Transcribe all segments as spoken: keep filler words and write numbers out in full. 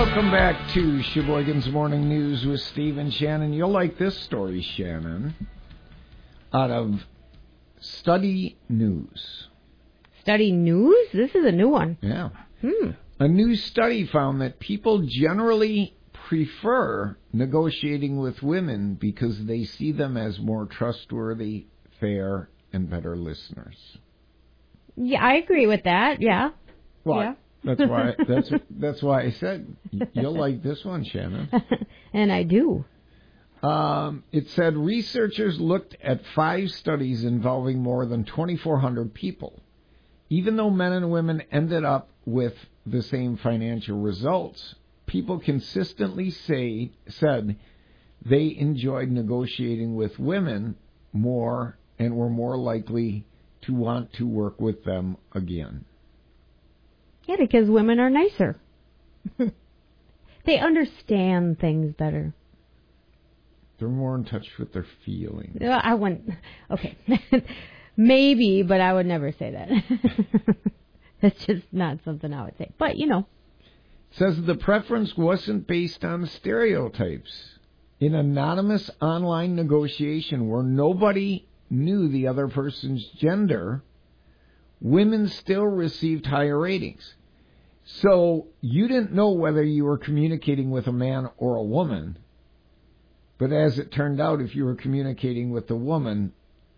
Welcome back to Sheboygan's Morning News with Steve and Shannon. You'll like this story, Shannon, out of Study News. Study News? This is a new one. Yeah. Hmm. A new study found that people generally prefer negotiating with women because they see them as more trustworthy, fair, and better listeners. Yeah, I agree with that. Yeah. Well, yeah. that's why that's that's why I said you'll like this one, Shannon. And I do. Um, it said researchers looked at five studies involving more than twenty-four hundred people. Even though men and women ended up with the same financial results, people consistently say said they enjoyed negotiating with women more and were more likely to want to work with them again. Yeah, because women are nicer. They understand things better. They're more in touch with their feelings. Uh, I wouldn't. Okay. Maybe, but I would never say that. That's just not something I would say. But, you know. It says the preference wasn't based on stereotypes. In anonymous online negotiation where nobody knew the other person's gender, women still received higher ratings. So you didn't know whether you were communicating with a man or a woman. But as it turned out, if you were communicating with a woman,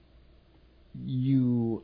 you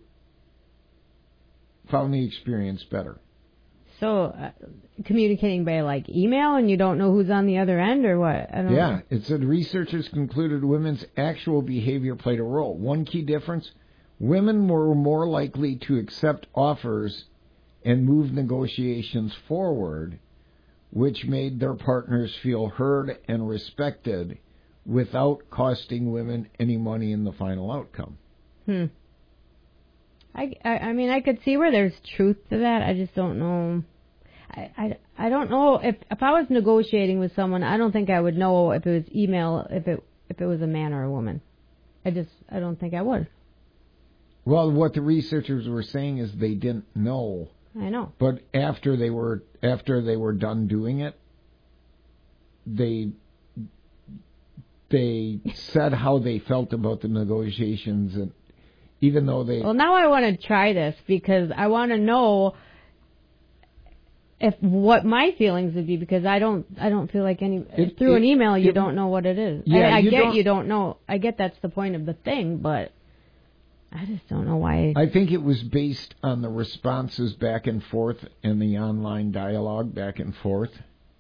found the experience better. So uh, communicating by like email and you don't know who's on the other end or what? I don't yeah, know. It said researchers concluded women's actual behavior played a role. One key difference, women were more likely to accept offers and move negotiations forward, which made their partners feel heard and respected without costing women any money in the final outcome. Hmm. I, I, I mean, I could see where there's truth to that. I just don't know. I, I, I don't know if if I was negotiating with someone, I don't think I would know if it was email, if it if it was a man or a woman. I just I don't think I would. Well, what the researchers were saying is they didn't know. I know. But after they were after they were done doing it, they they said how they felt about the negotiations, and even though they... Well, now I want to try this because I want to know if what my feelings would be, because I don't I don't feel like any... It, through it, an email, you it, don't know what it is. Yeah, I, I you get don't, you don't know. I get that's the point of the thing, but I just don't know why... I think it was based on the responses back and forth and the online dialogue back and forth.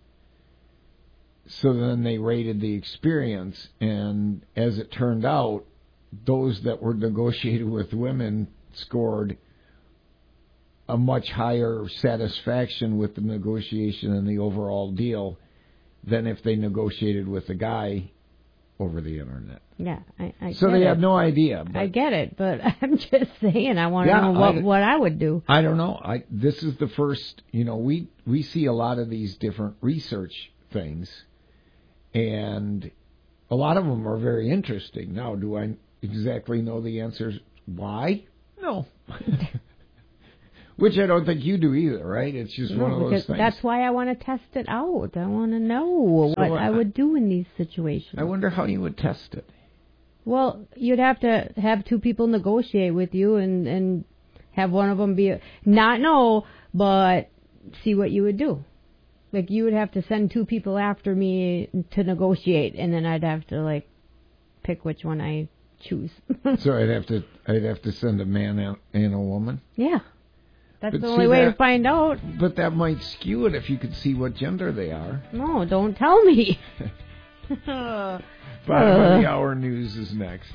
So then they rated the experience, and as it turned out, those that were negotiated with women scored a much higher satisfaction with the negotiation and the overall deal than if they negotiated with a guy over the internet. Yeah, I, I so get they it. have no idea. I get it, but I'm just saying I want to yeah, know what, I, what I would do. I don't know. I this is the first, you know, we, we see a lot of these different research things, and a lot of them are very interesting. Now, do I exactly know the answers why? No. Which I don't think you do either, right? It's just no, one of those things. That's why I want to test it out. I want to know so what I, I would do in these situations. I wonder how you would test it. Well, you'd have to have two people negotiate with you and, and have one of them be, not know, but see what you would do. Like, you would have to send two people after me to negotiate, and then I'd have to, like, pick which one I choose. So I'd have to I'd have to send a man and a woman? Yeah. That's But the only see, way that, to find out. But that might skew it if you could see what gender they are. No, don't tell me. Bottom uh. of the hour news is next.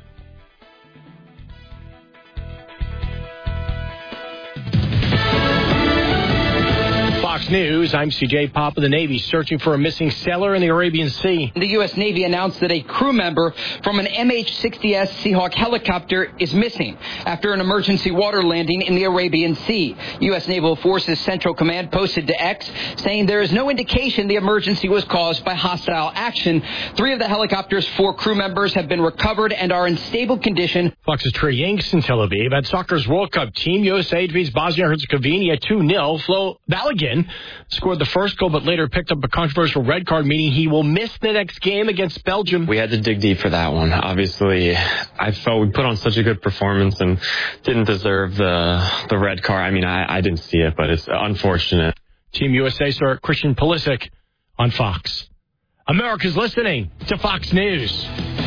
Fox News, I'm C J Pop of the Navy, searching for a missing sailor in the Arabian Sea. The U S Navy announced that a crew member from an M H sixty S Seahawk helicopter is missing after an emergency water landing in the Arabian Sea. U S Naval Forces Central Command posted to X saying there is no indication the emergency was caused by hostile action. Three of the helicopter's four crew members have been recovered and are in stable condition. Fox's Trey Yanks in Tel Aviv. At soccer's World Cup team, U S A defeats Bosnia-Herzegovina two nil. Flo Balogun scored the first goal, but later picked up a controversial red card, meaning he will miss the next game against Belgium. We had to dig deep for that one. Obviously, I felt we put on such a good performance and didn't deserve the the red card. I mean, I, I didn't see it, but it's unfortunate. Team U S A star Christian Pulisic on Fox. America's listening to Fox News.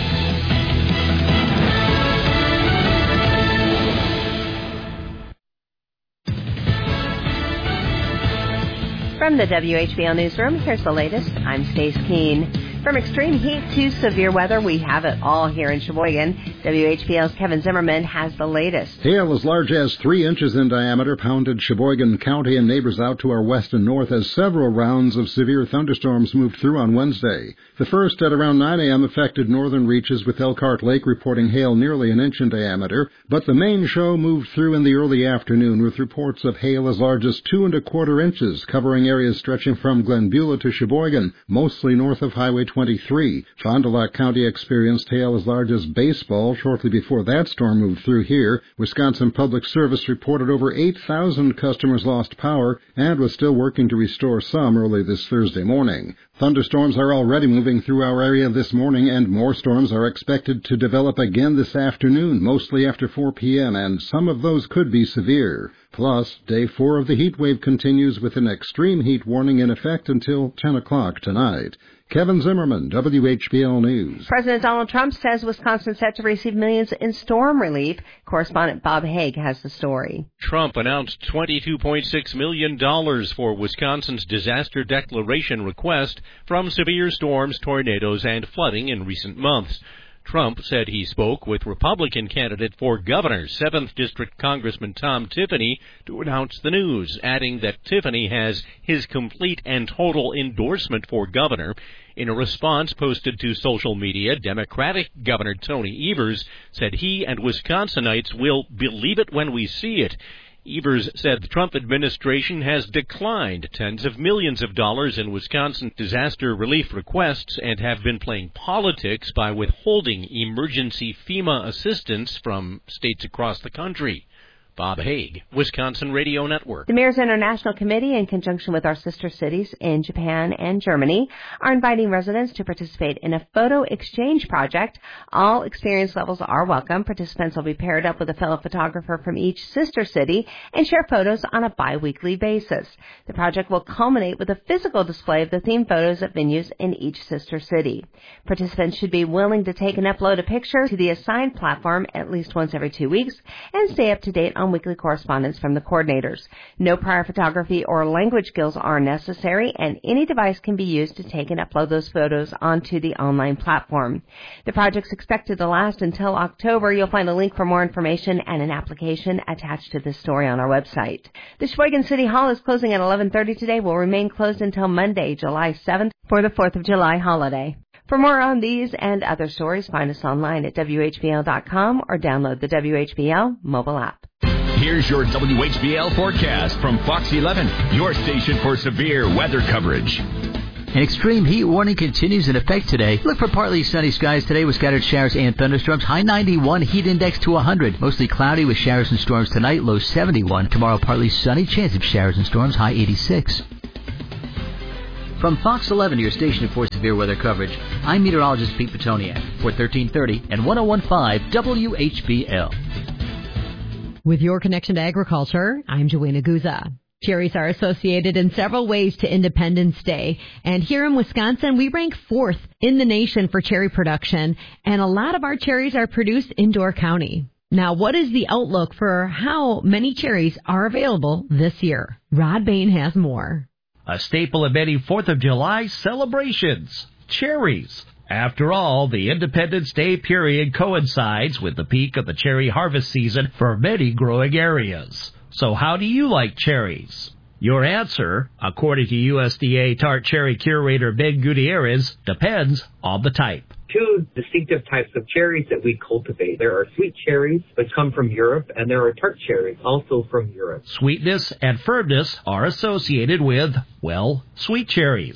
From the W H B L Newsroom, here's the latest. I'm Stace Keene. From extreme heat to severe weather, we have it all here in Sheboygan. W H B L's Kevin Zimmerman has the latest. Hail as large as three inches in diameter pounded Sheboygan County and neighbors out to our west and north as several rounds of severe thunderstorms moved through on Wednesday. The first at around nine a.m. affected northern reaches, with Elkhart Lake reporting hail nearly an inch in diameter, but the main show moved through in the early afternoon with reports of hail as large as two and a quarter inches, covering areas stretching from Glenbeulah to Sheboygan, mostly north of Highway twenty-three. Fond du Lac County experienced hail as large as baseball shortly before that storm moved through here. Wisconsin Public Service reported over eight thousand customers lost power and was still working to restore some early this Thursday morning. Thunderstorms are already moving through our area this morning, and more storms are expected to develop again this afternoon, mostly after four p.m., and some of those could be severe. Plus, day four of the heat wave continues with an extreme heat warning in effect until ten o'clock tonight. Kevin Zimmerman, W H B L News. President Donald Trump says Wisconsin set to receive millions in storm relief. Correspondent Bob Haig has the story. Trump announced twenty-two point six million dollars for Wisconsin's disaster declaration request from severe storms, tornadoes, and flooding in recent months. Trump said he spoke with Republican candidate for governor, seventh District Congressman Tom Tiffany, to announce the news, adding that Tiffany has his complete and total endorsement for governor. In a response posted to social media, Democratic Governor Tony Evers said he and Wisconsinites will believe it when we see it. Evers said the Trump administration has declined tens of millions of dollars in Wisconsin disaster relief requests and have been playing politics by withholding emergency FEMA assistance from states across the country. Bob Haig, Wisconsin Radio Network. The Mayor's International Committee, in conjunction with our sister cities in Japan and Germany, are inviting residents to participate in a photo exchange project. All experience levels are welcome. Participants will be paired up with a fellow photographer from each sister city and share photos on a bi-weekly basis. The project will culminate with a physical display of the themed photos at venues in each sister city. Participants should be willing to take and upload a picture to the assigned platform at least once every two weeks and stay up to date on weekly correspondence from the coordinators. No prior photography or language skills are necessary, and any device can be used to take and upload those photos onto the online platform. The project's expected to last until October. You'll find a link for more information and an application attached to this story on our website. The Sheboygan City Hall is closing at eleven thirty today. Will remain closed until Monday, July seventh, for the fourth of July holiday. For more on these and other stories, find us online at W H B L dot com or download the W H B L mobile app. Here's your W H B L forecast from Fox eleven, your station for severe weather coverage. An extreme heat warning continues in effect today. Look for partly sunny skies today with scattered showers and thunderstorms. High ninety-one, heat index to one hundred. Mostly cloudy with showers and storms tonight, low seventy-one. Tomorrow partly sunny, chance of showers and storms, high eighty-six. From Fox eleven, your station for severe weather coverage, I'm meteorologist Pete Petoniak for thirteen thirty and one oh one point five W H B L. With your connection to agriculture, I'm Joanna Guza. Cherries are associated in several ways to Independence Day. And here in Wisconsin, we rank fourth in the nation for cherry production. And a lot of our cherries are produced in Door County. Now, what is the outlook for how many cherries are available this year? Rod Bain has more. A staple of many fourth of July celebrations, cherries. After all, the Independence Day period coincides with the peak of the cherry harvest season for many growing areas. So how do you like cherries? Your answer, according to U S D A tart cherry curator Ben Gutierrez, depends on the type. Two distinctive types of cherries that we cultivate. There are sweet cherries, which come from Europe, and there are tart cherries, also from Europe. Sweetness and firmness are associated with, well, sweet cherries.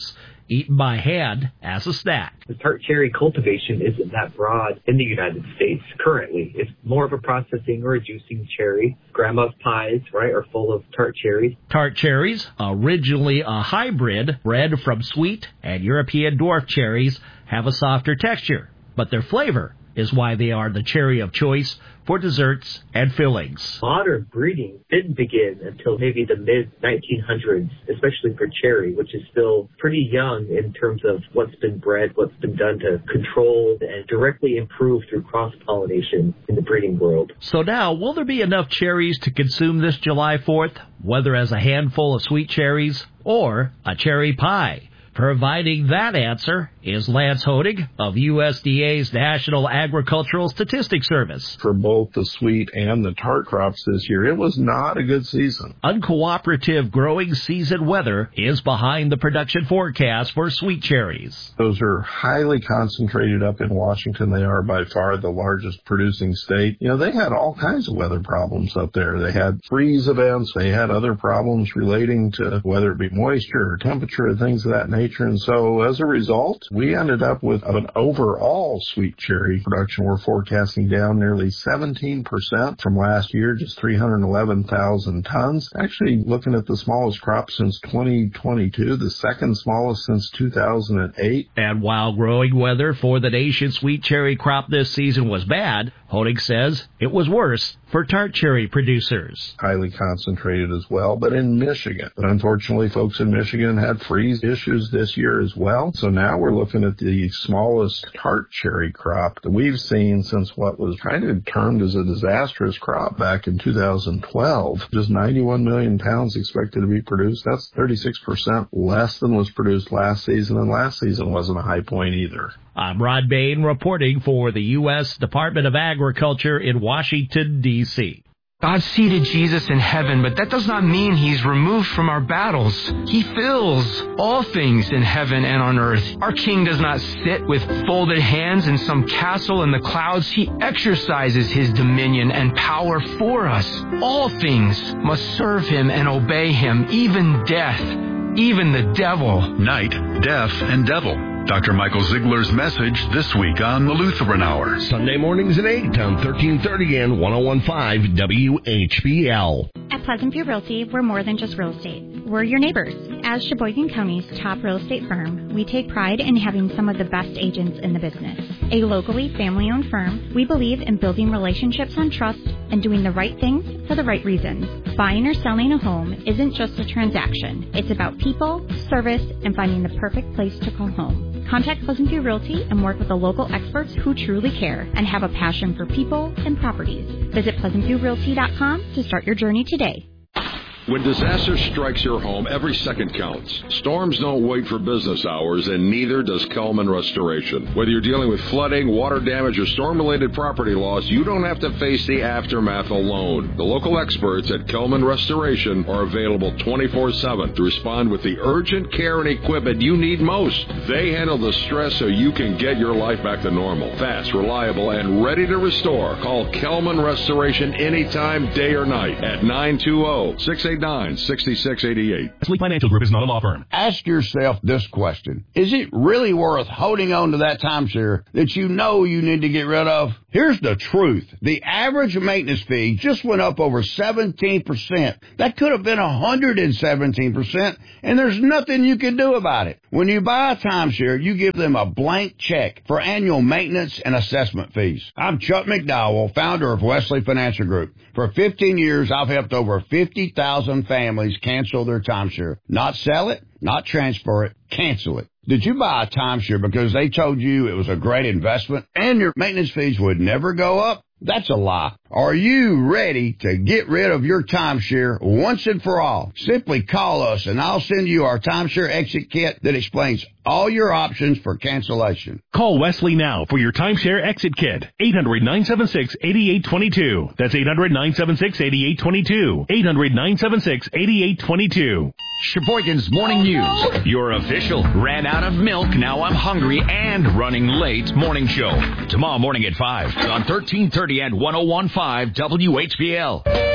eaten by hand as a snack. The tart cherry cultivation isn't that broad in the United States currently. It's more of a processing or a juicing cherry. Grandma's pies, right, are full of tart cherries. Tart cherries, originally a hybrid bred from sweet and European dwarf cherries, have a softer texture, but their flavor is why they are the cherry of choice for desserts and fillings. Modern breeding didn't begin until maybe the mid nineteen hundreds, especially for cherry, which is still pretty young in terms of what's been bred, what's been done to control and directly improve through cross-pollination in the breeding world. So now, will there be enough cherries to consume this July fourth, whether as a handful of sweet cherries or a cherry pie? Providing that answer is Lance Hodig of U S D A's National Agricultural Statistics Service. For both the sweet and the tart crops this year, it was not a good season. Uncooperative growing season weather is behind the production forecast for sweet cherries. Those are highly concentrated up in Washington. They are by far the largest producing state. You know, they had all kinds of weather problems up there. They had freeze events. They had other problems relating to whether it be moisture or temperature and things of that nature. And so as a result, we ended up with an overall sweet cherry production. We're forecasting down nearly seventeen percent from last year, just three hundred eleven thousand tons. Actually, looking at the smallest crop since twenty twenty-two, the second smallest since two thousand eight. And while growing weather for the nation's sweet cherry crop this season was bad, Honig says it was worse for tart cherry producers. Highly concentrated as well, but in Michigan. But unfortunately, folks in Michigan had freeze issues this year as well. So now we're looking at the smallest tart cherry crop that we've seen since what was kind of termed as a disastrous crop back in two thousand twelve. Just ninety-one million pounds expected to be produced. That's thirty-six percent less than was produced last season, and last season wasn't a high point either. I'm Rod Bain reporting for the U S Department of Agriculture in Washington, D C God seated Jesus in heaven, but that does not mean he's removed from our battles. He fills all things in heaven and on earth. Our King does not sit with folded hands in some castle in the clouds. He exercises his dominion and power for us. All things must serve him and obey him, even death, even the devil. Night, death, and devil. Doctor Michael Ziegler's message this week on the Lutheran Hour. Sunday mornings at eight on thirteen thirty and one oh one point five W H B L. At Pleasant View Realty, we're more than just real estate. We're your neighbors. As Sheboygan County's top real estate firm, we take pride in having some of the best agents in the business. A locally family-owned firm, we believe in building relationships on trust and doing the right things for the right reasons. Buying or selling a home isn't just a transaction. It's about people, service, and finding the perfect place to call home. Contact Pleasant View Realty and work with the local experts who truly care and have a passion for people and properties. Visit pleasant view realty dot com to start your journey today. When disaster strikes your home, every second counts. Storms don't wait for business hours, and neither does Kelman Restoration. Whether you're dealing with flooding, water damage, or storm-related property loss, you don't have to face the aftermath alone. The local experts at Kelman Restoration are available twenty-four seven to respond with the urgent care and equipment you need most. They handle the stress so you can get your life back to normal. Fast, reliable, and ready to restore. Call Kelman Restoration anytime, day or night, at nine two zero, six eight nine, six six eight eight. Sleep Financial Group is not a law firm. Ask yourself this question. Is it really worth holding on to that timeshare that you know you need to get rid of? Here's the truth. The average maintenance fee just went up over seventeen percent. That could have been one hundred seventeen percent, and there's nothing you can do about it. When you buy a timeshare, you give them a blank check for annual maintenance and assessment fees. I'm Chuck McDowell, founder of Wesley Financial Group. For fifteen years, I've helped over fifty thousand families cancel their timeshare. Not sell it, not transfer it, cancel it. Did you buy a timeshare because they told you it was a great investment and your maintenance fees would never go up? That's a lie. Are you ready to get rid of your timeshare once and for all? Simply call us and I'll send you our timeshare exit kit that explains all your options for cancellation. Call Wesley now for your timeshare exit kit. eight hundred, nine seven six, eight eight two two. That's eight hundred, nine seven six, eight eight two two. eight hundred, nine seven six, eight eight two two. Sheboygan's Morning News. Your official ran out of milk, now I'm hungry, and running late morning show. Tomorrow morning at five on thirteen thirty and one oh one point five W H B L.